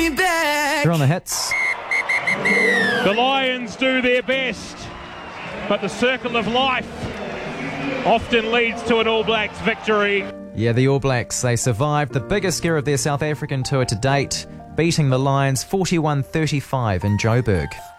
me back. You're on the hits. The Lions do their best, but the circle of life often leads to an All Blacks victory. Yeah, the All Blacks, they survived the biggest scare of their South African tour to date, beating the Lions 41-35 in Joburg.